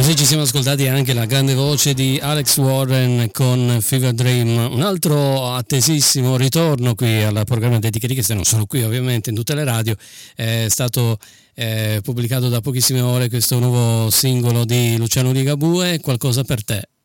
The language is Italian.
Così ci siamo ascoltati anche la grande voce di Alex Warren con Fever Dream, un altro attesissimo ritorno qui al programma di Etiche Richieste, non solo qui ovviamente, in tutte le radio. È stato pubblicato da pochissime ore questo nuovo singolo di Luciano Ligabue, Qualcosa per te.